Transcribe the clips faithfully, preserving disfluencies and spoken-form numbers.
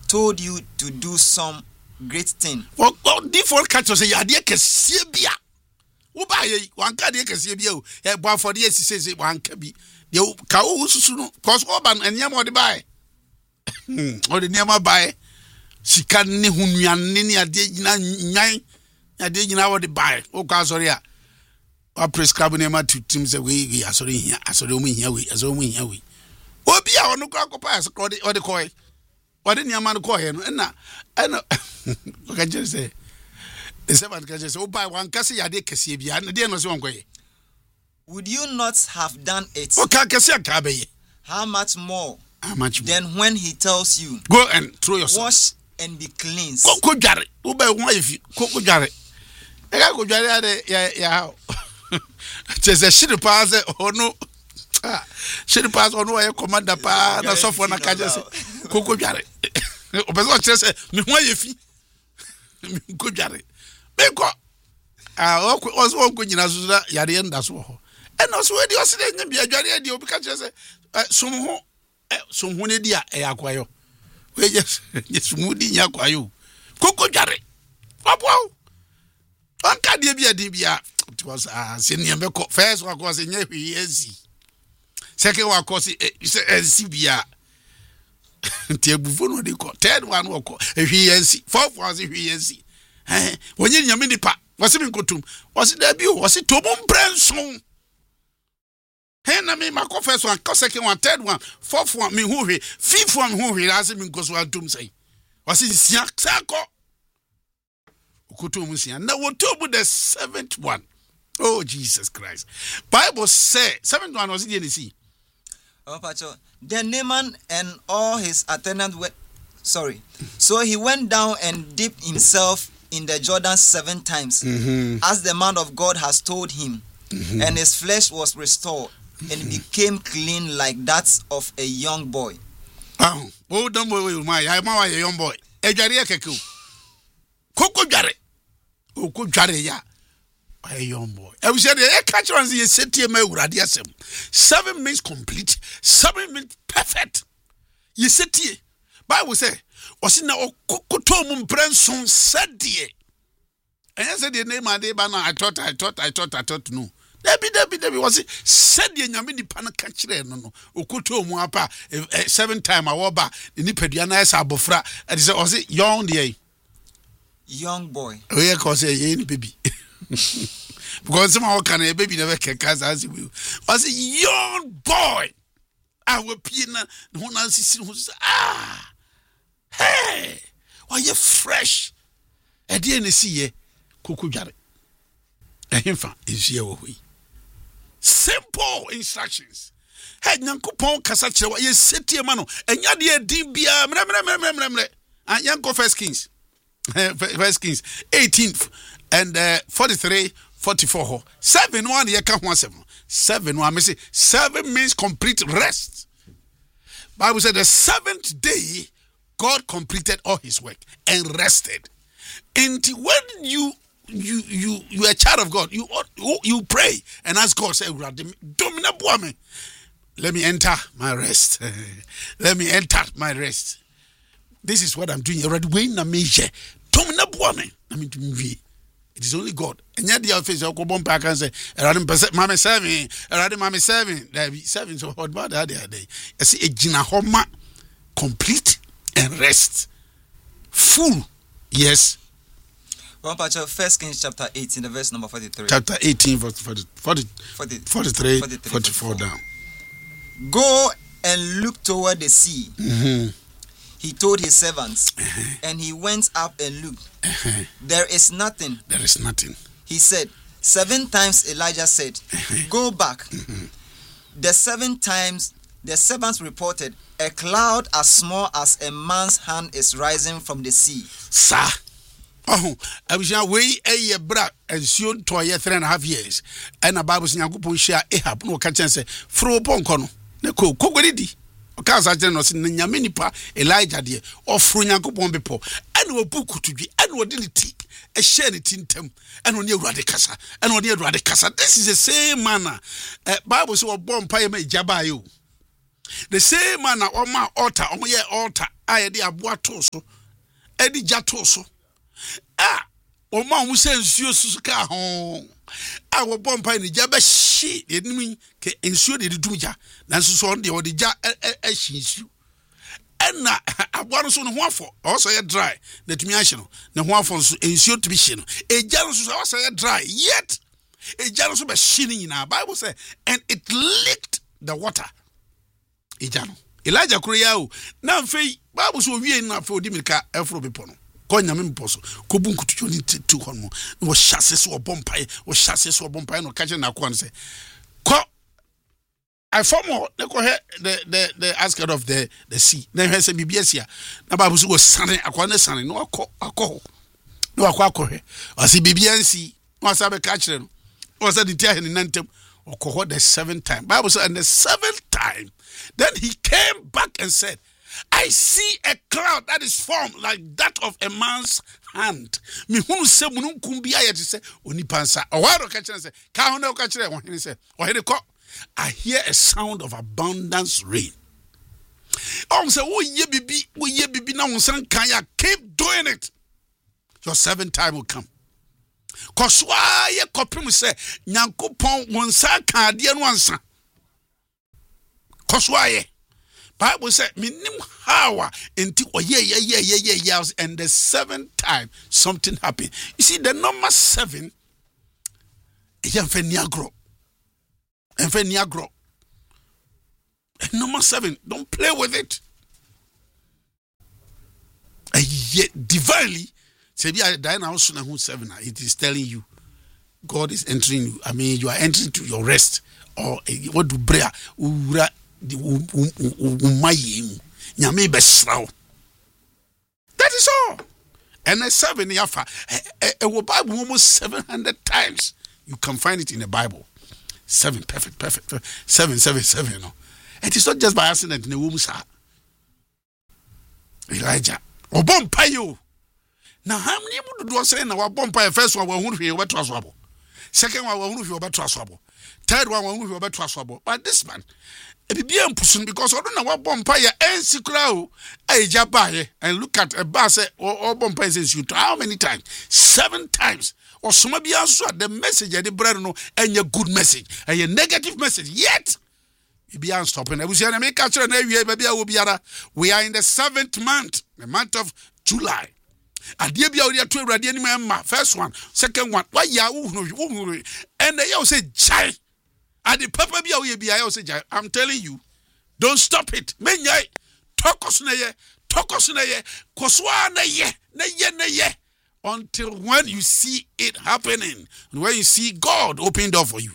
told you to do some great thing. Well, default catch us a yadia kesibia. Ubaye, one cadia kesibio, a bar for the S says one cabi. You cow cause Oban and Yamo de buy. Or the Yama buy. She can't whom Nini a day nine. I did now the buy. Oh, Casoria. I prescribe name to teams away. We are sorry here. I saw me here. We as only here. We. Oh, be our no crack pass or the coy. What didn't your man call him? And now, I know. What can you say? The seven can just, oh, by one Cassia de Cassibia, and the dear was one way. Would you not have done it? Oh, Cassia Cabe. How much more? How much Then when he tells you, go and throw yourself. Wash and be cleansed. Coco Jarry. Oh, by one if you Coco Jarry. I go Jarry, yeah, yeah. Just a shit pass or no. Shit pass or no, I command the pa, the soft one. I can just say, Coco Jarry. But what says, me, why if you go Jarry? Make up. I was one good in Azusa, Yadian, that's all. And also, when you're sitting in the Jarry, because you say, some home, some one idea, a aquayo. We just, just moody yakwayo. Coco Jarry. Papa. One can be a dibia. It was a senior first one was in Yeezy. Second one was a C B R. Table they call third one will call a Yeezy. Fourth was a Yeezy. When you're mini pa, was it in Kotum? Was it debut? Was it Tobum Branson? Henna me, my first one, second one, third one, fourth one, me who he, fifth one who he has him in Goswell say. Was it Siak Sako? Now we'll talk about the seventh one. Oh, Jesus Christ. Bible say, seventh one was in the sea. Oh, Pacho. Then Naaman and all his attendants went, sorry. So he went down and dipped himself in the Jordan seven times, mm-hmm. as the man of God has told him. Mm-hmm. And his flesh was restored and mm-hmm. became clean like that of a young boy. Oh, oh, don't worry, my, I'm a young boy. A Jaria Keku. Coco Jarry. Oh, good Jarry, ya. A young boy. I was saying, I catch on the city of Radiasem. Seven means complete, seven means perfect. You said, Bible say, was in our Kukutomum Branson said, dear. And I said, the name of the banner, I thought, I thought, I thought, I thought, no. Debbie, Debbie, Debbie was it said the Yamini Panacatcher, no, no, Ukutomuapa, seven time I war back, the Nipediana Sabofra, and it was it young, dear. Young boy. Oh, yeah, cause a baby. Because somehow can a baby never can cast as you will. Was a young boy. I will pina no one else who's ah hey why you fresh a D N C ye Kuku Jarry. A himfa is here we simple instructions. Head Yankupon Casacha, what you sit here, mano, and Yadia Dibia, mre and Yanko First Kings. First Kings eighteenth and uh, forty-three, forty-four. Seven one year count one seven. Seven one me say seven means complete rest. Bible said the seventh day God completed all his work and rested. And when you you you you are a child of God, you you pray and ask God, say, let me enter my rest. Let me enter my rest. This is what I'm doing. Already waiting a measure. I mean, it is only God. And yet the office of Cobom Pack and say, Mamma seven, Raddy Mamma seven, there be seven so hot bad that day. I see a Gina Homa complete and rest. Full. Yes. One part of First Kings chapter eighteen, the verse number forty-three. Chapter eighteen, verse forty, forty, forty, forty-three, forty-three, forty-four down. Go and look toward the sea. Mm-hmm. He told his servants, uh-huh. and he went up and looked. Uh-huh. There is nothing. There is nothing. He said, seven times Elijah said, uh-huh. Go back. Mm-hmm. The seven times the servants reported, a cloud as small as a man's hand is rising from the sea. Sir. Oh, I was now way a year brat and soon to a year three and a half years. And a Bible saying, "Go share Ahab no catch and say, Fro Poncono, Neko, Kogoridi, Okaza Generous in Yaminipa, Elijah dear, or Frunyanko Bombepo, and no book to be, and no dility, a share it in them, and on your Radicasa, and on your Radicasa. This is the same manner. Uh, Bible so born Payme Jabayo. The same manner on my altar, on my altar. a yɛde aboa to so ɛde gya to so a ɔma ɔmo sɛ nsuo susu ka ho a wɔbɔ mpa ne gya bɛhye ɛnim ke nsuo de dum gya nanso so ɔno de ɔde gya ɛhye nsuo ɛna aboa no so no ho afɔ ɔsɔ yɛ dry na tumi ahye no ne ho afɔ so nsuo tumi hye no egya no so ɔsɔ yɛ dry yet egya no so bɛhye ne nyinaa Bible say and it licked the water egya no Elijah kuro ya o na mfei Bible so wie na afɔ odi mirika ɛforo bepɔ no kɔ nyame mpɔ so kɔbu nkututu ni tu hɔ no wɔ hyase so ɔbɔ mpae wɔ hyase so ɔbɔ mpae no ka kyerɛ na akɔ no sɛ kɔ I form the the the the outskirt of the the sea. Then he said, "Bibiasia." Na Bible so was sunny. Akwane sunny. No akɔ akɔ. No akɔ akɔ. I see Bibiansi. No sabe catch them. No sabe the tear in nantem. Akɔ the seventh time. Bible said, and the seventh time, then he came back and said, "I see a cloud that is formed like that of a man's hand." Me hunu se mununkum bia ye te se onipansa. Owaro ka kyerɛ se, "Ka hono ka kyerɛ wo hene se, wo hene kɔ." I hear a sound of abundance rain. Oh, say, oh, ye bibi, oh, ye bibi, now, son, can ya keep doing it? Your seventh time will come. Cause why ye copy me say, Nyanko pon one sa can dear one son. Cause why ye? Bible said, minim how until oh, yeah, yeah, yeah, yeah, yeah, yeah, and the seventh time something happened. You see, the number seven, yeah, Niagro. And for Niagro. Number seven, don't play with it. And yet, divinely, seven, it is telling you, God is entering you. I mean, you are entering to your rest. Or what do brea? That is all. And a seven, yafa. A Bible almost seven hundred times. You can find it in the Bible. Seven, perfect, perfect, perfect. Seven, seven, seven, you know. It is not just by accident in the womb, sir. Elijah. Or bomb payo. Now, how many people do I say now? Bomb pay first one, one who over trustable. Second one, one who over trustable. Third one, one who over trustable. But this man, it be a person because I don't know what bomb pay and secret. I jabaye and look at a bass or bomb pay says you how many times? Seven times. Or some be answer the message and the brother no and your good message and your negative message yet you be unstopping. We are in the seventh month, the month of July. And dear be out to ready first one, second one, why ya and they all say jai and the papa be I say jai. I'm telling you, don't stop it. Men yai talk us na ye talk us na ye koswa na ye na ye na ye. Until when you see it happening, and when you see God open door for you.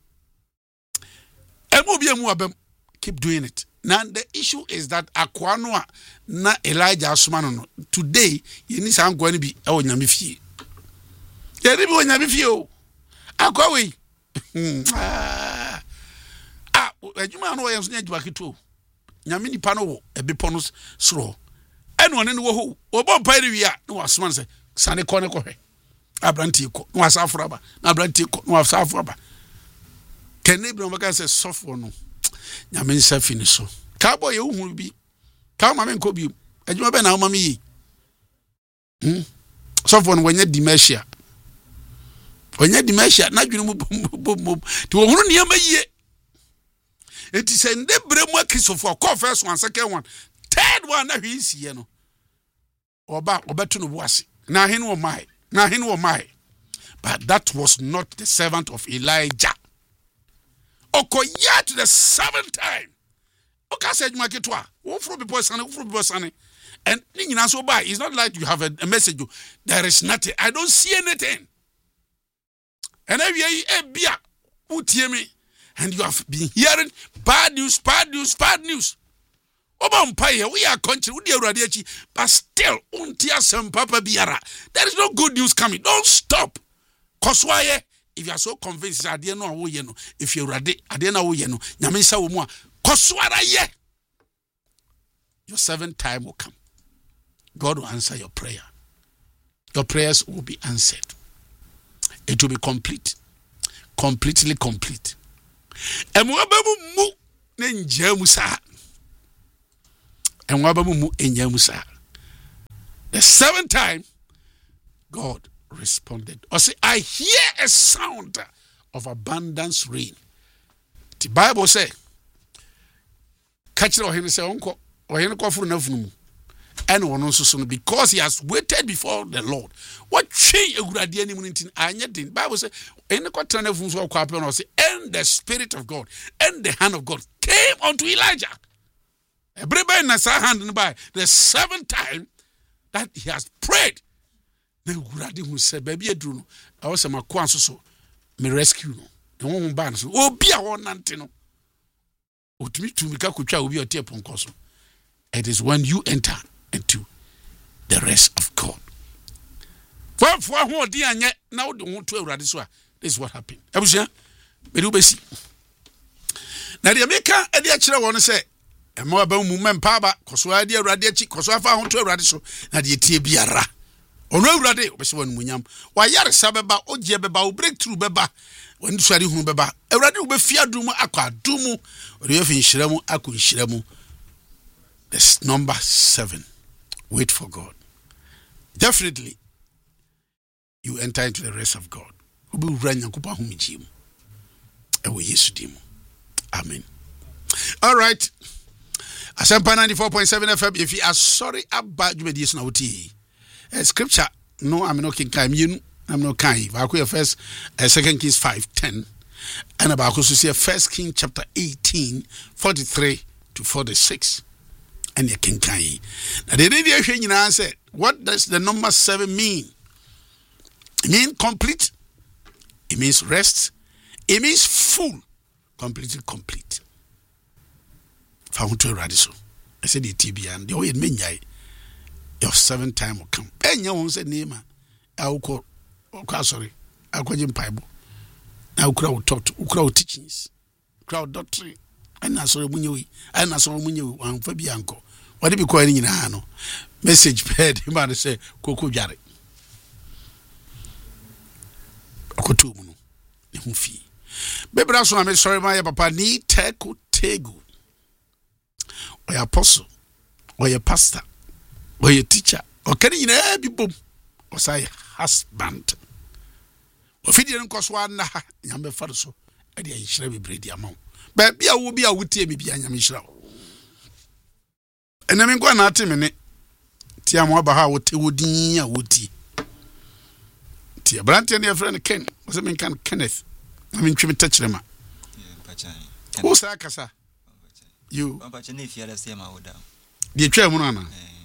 Keep doing it. Now the issue is that Aquanoa na Elijah Asumano today you need some going to be oh nyamifie. You need to nyamifie. Akwawe. Ah, ah, ejuma no yam so nyadwa kito. Nyame nipa no wo ebipono soro. Eno ne wo ho. Obo mpa ri wi a no asuma say Sane kone kohe. Abranti ko. No asafo aba. Na abranti ko. No asafo aba. Kene bi no maka say sofo no. Nyame nsa fini so. Ka boy ye hu bi. Ka ma men ko bi. Adwuma be na wo ma me yi. Hm. Sofo no wanya dementia. Wanya dementia na dwunu mu ti wo hunu ne ma yie. Enti se nde bre mu akisofo ko first one second one. Third one na hwi sie no. Oba obetu no boase. Now he know my, now he know my, but that was not the servant of Elijah. Okoya to the seventh time. Oka said maketwa. Who from people sane, who from people sane. And you so by. It's not like you have a, a message. There is nothing. I don't see anything. And every year, bia, who hear me, and you have been hearing bad news, bad news, bad news. Obampaya, we are country, but still, untia some papa biara. There is no good news coming. Don't stop. Cause why? If you are so convinced, I didn't know who you know. If you're ready, I didn't know who you know. Nyamisa umwa. Cause why ye? Your seventh time will come. God will answer your prayer. Your prayers will be answered. It will be complete. Completely complete. Emwabamu mu nenjamusa. and wabamu enyamusa. The seventh time, God responded. Or say, I hear a sound of abundance rain. The Bible say, catch it or him say, uncle, or him call for enough. And one also because he has waited before the Lord. What change a good idea in anything? Bible says, in the quarter of say, and the Spirit of God and the hand of God came unto Elijah. Everybody in the hand by the seventh time that he has prayed. The good idea who said, baby, I do. I was a maquan so me rescue no. The one ban so oh be a one antino. Oh to me to me kakucha will be a tape on coso. It is when you enter into the rest of God. For for who dey anye now the want to awurade so a this is what happened. Abusia be do besi. Na de meka e de akire won say e ma ba mu mempa ba koso ade awurade achi koso afa ho to awurade so na de tie biara. Ono awurade obese won munyam. Wa yare sabeba ogie beba o breakthrough beba. Won suare hu beba. Awurade wo be fia dum akwa dum. O de fi nhiramu akwa nhiramu. That's number seven. Wait for God. Definitely, you enter into the rest of God. Amen. All right. Asempa ninety-four point seven F M. If you are sorry about you, this now scripture. No, I'm not king. I'm not kind. About first, uh, Second Kings five ten, and about to see First King chapter eighteen, forty-three to forty-six. And you can kai. Now the radiation said, what does the number seven mean? It means complete. It means rest. It means full. Completely complete. Found to radiso. I said the T B and the way it mean your seventh time will come. And you won't say name. I will call sorry. I'll call him Bible. Now crowd talk to crowd teachings. Crowd doctrine. And I saw Munyu. And I saw Munyu and Fabianco. What did you call in Hano? Message paid him and say, Coco Jari. Okotumu, the Hufi. Baby, that's why I'm sorry, my papa need Teku Tegu. Or your apostle, or your pastor, or your teacher, or can you know people, or say husband. Or if you didn't cost one, Yambe Farso, and you should be brady among. But be a will be a would take me behind Yamisha. And I mean, go on at him in it. Tiamo Baha would Woody, a woody. Tia Branty and your friend Ken, was a man can Kenneth. I mean, Trim touch them. Who's Akasa? You, the chairman,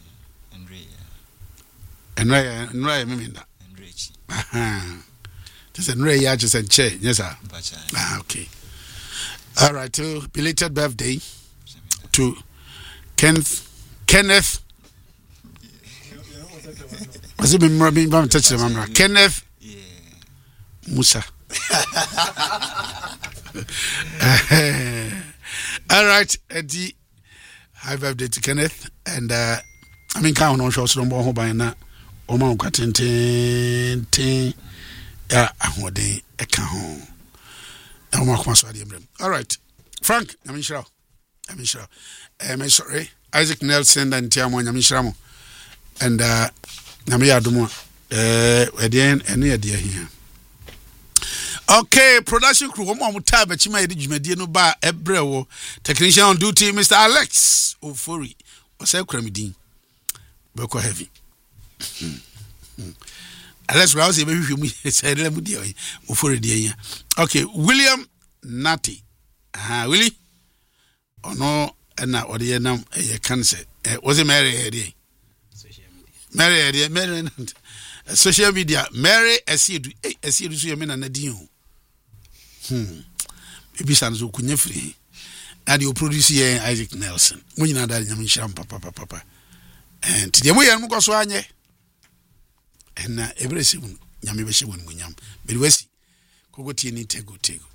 and Ray and Ray, Minda. Aha. Just a Ray Yages and Che, yes, sir. Ah, okay. All right, to belated birthday to Kenneth. Kenneth. Was it been rubbing bum touch the mamma? Kenneth Musa. All right, Eddie. Happy birthday to Kenneth. And uh, I mean, count on shows from Boho by now. Oma Catin Tin. Yeah, I'm one day a count. All right, Frank, I'm sure. I'm sure. I'm sorry. Isaac Nelson and Tiamo Yamishramo. And uh Namia Dumo. Uh again any idea here. Okay, production crew, one more time, but you made it no bar Ebrewo. Technician on duty, Mister Alex Ofori. What's that cramidine? Boko heavy. Alex Rouse, maybe you said Ofori dear. Okay, William Natty. Ah, Willie? Oh no. And now, what do you know? A cancer. Was it Mary? Mary, Mary, social media. Mary, I see you. I see you. You mean an adieu. Hmm. Maybe Sanzo Kunyefri. And you produce here Isaac Nelson. When you know that you mean papa, papa. And today we are Mukoswanye. And every seven, Yamibishi when we yam. But we see. Kogoti ni tego tego.